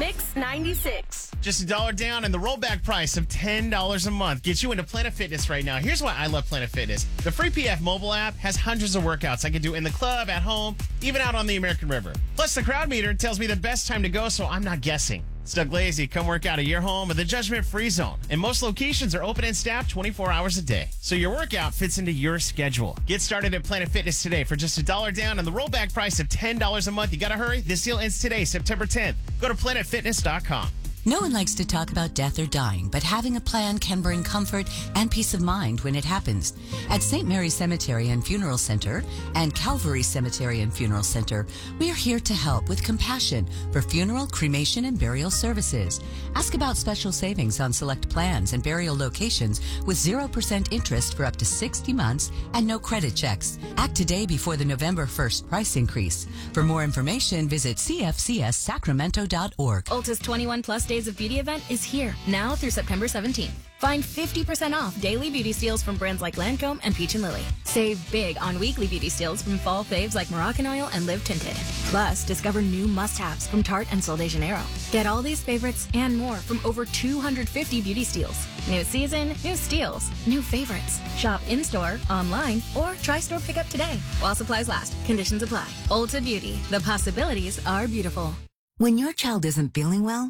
Mix 96. Just $1 down and the rollback price of $10 a month gets you into Planet Fitness right now. Here's why I love Planet Fitness. The free PF mobile app has hundreds of workouts I can do in the club, at home, even out on the American River. Plus, the crowd meter tells me the best time to go, so I'm not guessing. Stuck lazy? Come work out at your home at the Judgment Free Zone. And most locations are open and staffed 24 hours a day. So your workout fits into your schedule. Get started at Planet Fitness today for just $1 down and the rollback price of $10 a month. You gotta hurry. This deal ends today, September 10th. Go to planetfitness.com. No one likes to talk about death or dying, but having a plan can bring comfort and peace of mind when it happens. At St. Mary's Cemetery and Funeral Center and Calvary Cemetery and Funeral Center, we are here to help with compassion for funeral, cremation, and burial services. Ask about special savings on select plans and burial locations with 0% interest for up to 60 months and no credit checks. Act today before the November 1st price increase. For more information, visit cfcssacramento.org. Ulta's 21 Plus Days of Beauty event is here now through September 17th. Find 50% off daily beauty steals from brands like Lancome and Peach & Lily. Save big on weekly beauty steals from fall faves like Moroccan Oil and Live Tinted. Plus, discover new must-haves from Tarte and Sol de Janeiro. Get all these favorites and more from over 250 beauty steals. New season, new steals, new favorites. Shop in-store, online, or try store pickup today while supplies last. Conditions apply. Ulta Beauty. The possibilities are beautiful. When your child isn't feeling well,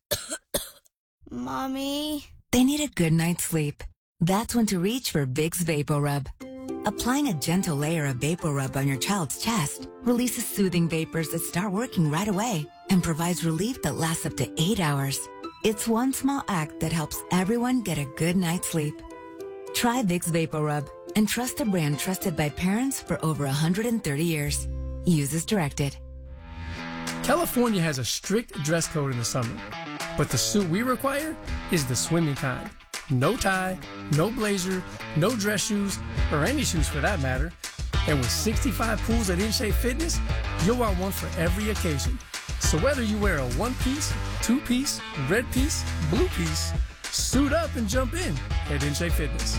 Mommy. they need a good night's sleep. That's when to reach for Vicks VapoRub. Applying a gentle layer of VapoRub on your child's chest releases soothing vapors that start working right away and provides relief that lasts up to 8 hours. It's one small act that helps everyone get a good night's sleep. Try Vicks VapoRub and trust a brand trusted by parents for over 130 years. Use as directed. California has a strict dress code in the summer, but the suit we require is the swimming kind. No tie, no blazer, no dress shoes, or any shoes for that matter. And with 65 pools at InShape Fitness, you'll want one for every occasion. So whether you wear a one-piece, two-piece, red piece, blue piece, suit up and jump in at InShape Fitness.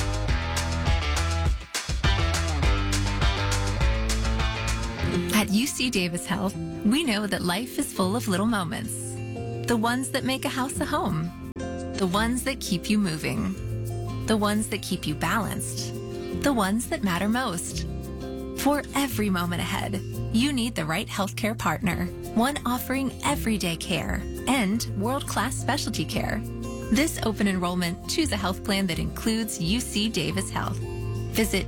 At UC Davis Health, we know that life is full of little moments. The ones that make a house a home. The ones that keep you moving. The ones that keep you balanced. The ones that matter most. For every moment ahead, you need the right healthcare partner. One offering everyday care and world-class specialty care. This open enrollment, choose a health plan that includes UC Davis Health. Visit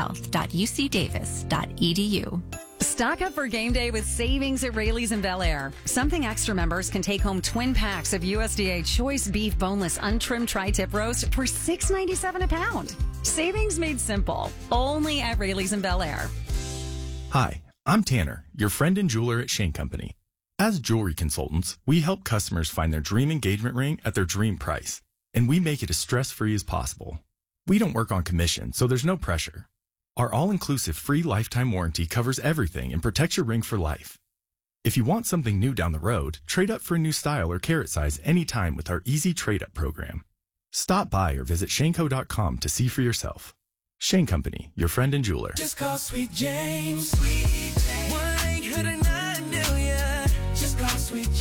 choosehealth.ucdavis.edu. Stock up for game day with savings at Rayleigh's in Bel Air. Something Extra members can take home twin packs of USDA choice beef boneless untrimmed tri-tip roast for $6.97 a pound. Savings made simple. Only at Rayleigh's in Bel Air. Hi, I'm Tanner, your friend and jeweler at Shane Company. As jewelry consultants, we help customers find their dream engagement ring at their dream price, and we make it as stress-free as possible. We don't work on commission, so there's no pressure. Our all-inclusive free lifetime warranty covers everything and protects your ring for life. If you want something new down the road, trade up for a new style or carat size anytime with our easy trade-up program. Stop by or visit shaneco.com to see for yourself. Shane Company, your friend and jeweler. Just call Sweet James. Sweet James. 1-800-9-million. Just call Sweet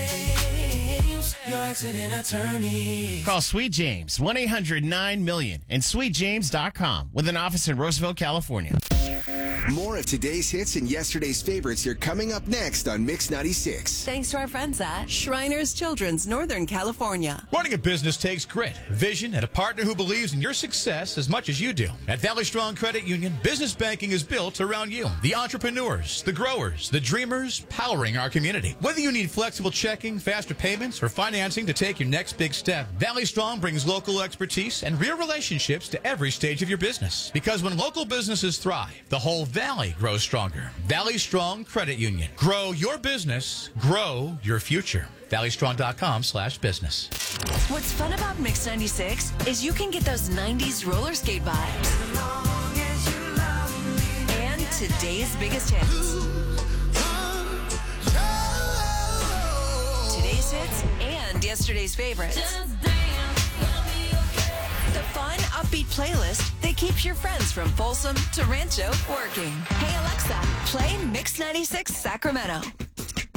James. Your accident attorney. Call Sweet James, 1-800-9-million and sweetjames.com with an office in Roosevelt, California. More of today's hits and yesterday's favorites are coming up next on Mix 96. Thanks to our friends at Shriners Children's, Northern California. Running a business takes grit, vision, and a partner who believes in your success as much as you do. At Valley Strong Credit Union, business banking is built around you. The entrepreneurs, the growers, the dreamers, powering our community. Whether you need flexible checking, faster payments, or financing to take your next big step, Valley Strong brings local expertise and real relationships to every stage of your business. Because when local businesses thrive, the whole Valley grows stronger. Valley Strong Credit Union. Grow your business. Grow your future. ValleyStrong.com/business. What's fun about Mix 96 is you can get those 90s roller skate vibes. And today's biggest hits. Today's hits and yesterday's favorites. The fun, upbeat playlist that keeps your friends from Folsom to Rancho working. Hey, Alexa, play Mix 96 Sacramento.